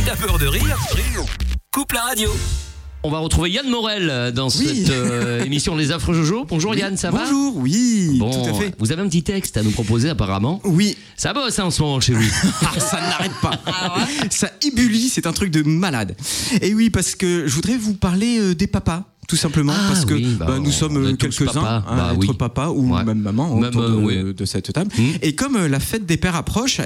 T'as peur de rire? Coupe la radio. On va retrouver Yann Morel dans cette émission Les Affreux Jojo. Bonjour Yann, ça va? Bonjour, oui, bon, tout à fait. Vous avez un petit texte à nous proposer apparemment? Oui. Ça bosse en ce moment chez vous. Ça n'arrête pas. Ça ébullit, c'est un truc de malade. Et oui, parce que je voudrais vous parler des papas. Tout simplement parce que nous sommes quelques-uns à être papa ou même maman autour de cette table. Et comme la fête des pères approche,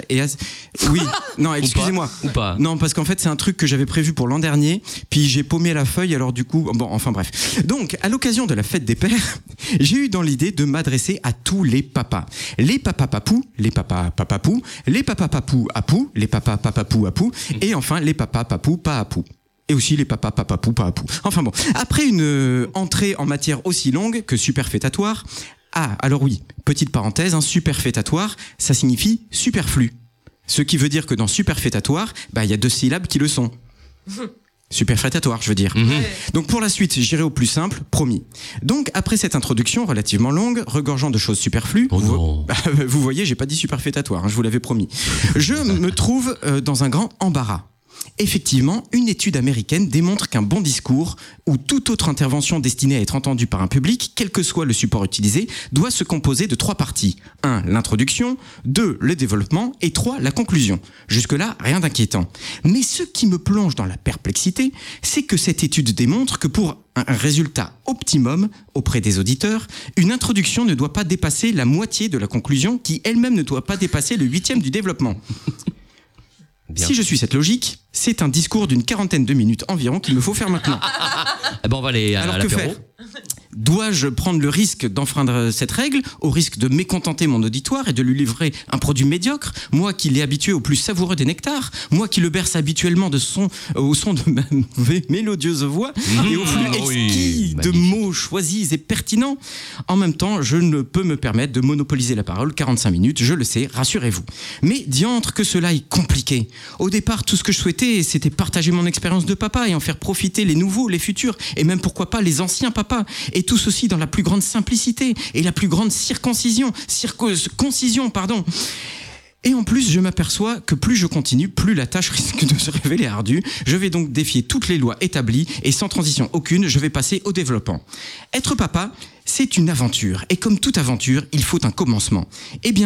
non, excusez-moi. Ou pas. Non, parce qu'en fait c'est un truc que j'avais prévu pour l'an dernier, puis j'ai paumé la feuille, alors du coup, enfin bref. Donc, à l'occasion de la fête des pères, j'ai eu dans l'idée de m'adresser à tous les papas. Les papas papous, les papas papapous, les papas papous apous, les papas papapous apous, et enfin les papas papous pas apous. Et aussi les papas papapou pas apou. Enfin bon, après une entrée en matière aussi longue que superfétatoire, alors oui, petite parenthèse, superfétatoire, ça signifie superflu. Ce qui veut dire que dans superfétatoire, il y a 2 syllabes qui le sont. Superfétatoire, je veux dire. Donc pour la suite, j'irai au plus simple, promis. Donc après cette introduction relativement longue, regorgeant de choses superflues, vous voyez, j'ai pas dit superfétatoire, je vous l'avais promis. Je me trouve dans un grand embarras. Effectivement, une étude américaine démontre qu'un bon discours ou toute autre intervention destinée à être entendue par un public, quel que soit le support utilisé, doit se composer de 3 parties. 1. L'introduction, 2. Le développement et 3. La conclusion. Jusque-là, rien d'inquiétant. Mais ce qui me plonge dans la perplexité, c'est que cette étude démontre que pour un résultat optimum auprès des auditeurs, une introduction ne doit pas dépasser la moitié de la conclusion qui elle-même ne doit pas dépasser le 8e du développement. Bien. Si je suis cette logique, c'est un discours d'une 40aine de minutes environ qu'il me faut faire maintenant. On va aller à l'apéro. Que faire ? Dois-je prendre le risque d'enfreindre cette règle, au risque de mécontenter mon auditoire et de lui livrer un produit médiocre, moi qui l'ai habitué au plus savoureux des nectars, moi qui le berce habituellement au son de ma mélodieuse voix et au flux exquis de mots choisis et pertinents. En même temps, je ne peux me permettre de monopoliser la parole 45 minutes, je le sais, rassurez-vous. Mais diantre que cela est compliqué. Au départ, tout ce que je souhaitais, c'était partager mon expérience de papa et en faire profiter les nouveaux, les futurs, et même pourquoi pas les anciens papas. Et tout ceci dans la plus grande simplicité et la plus grande concision. Et en plus, je m'aperçois que plus je continue, plus la tâche risque de se révéler ardue. Je vais donc défier toutes les lois établies et sans transition aucune, je vais passer au développement. Être papa, c'est une aventure. Et comme toute aventure, il faut un commencement. Eh bien,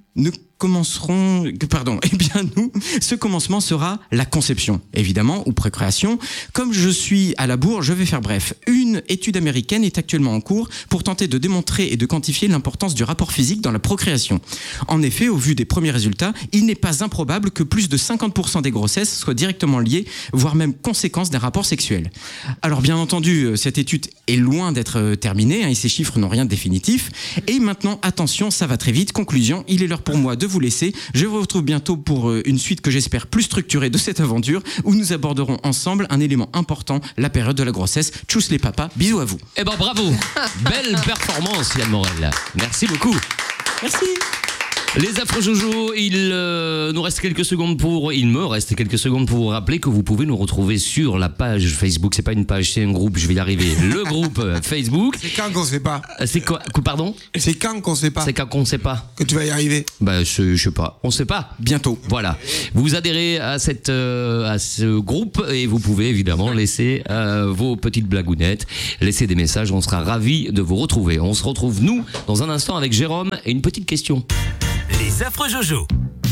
ce commencement sera la conception, évidemment, ou procréation. Comme je suis à la bourre, je vais faire bref. Une étude américaine est actuellement en cours pour tenter de démontrer et de quantifier l'importance du rapport physique dans la procréation. En effet, au vu des premiers résultats, il n'est pas improbable que plus de 50% des grossesses soient directement liées, voire même conséquence d'un rapport sexuel. Alors bien entendu, cette étude est loin d'être terminée, et ces chiffres n'ont rien de définitif. Et maintenant, attention, ça va très vite. Conclusion, il est l'heure pour moi de vous laisser. Je vous retrouve bientôt pour une suite que j'espère plus structurée de cette aventure où nous aborderons ensemble un élément important, la période de la grossesse. Tchuss les papas, bisous à vous. Bravo. Belle performance Yann Morel. Merci beaucoup. Merci. Les Affreux Jojo, il me reste quelques secondes pour vous rappeler que vous pouvez nous retrouver sur la page Facebook. C'est pas une page, c'est un groupe, je vais y arriver. Le groupe Facebook. C'est quand qu'on sait pas? C'est quoi? Pardon? C'est quand qu'on sait pas? C'est quand qu'on sait pas? Que tu vas y arriver? Je sais pas. On sait pas. Bientôt. Voilà. Vous adhérez à ce groupe et vous pouvez évidemment laisser vos petites blagounettes, laisser des messages. On sera ravis de vous retrouver. On se retrouve nous dans un instant avec Jérôme et une petite question. Les Affreux Jojo.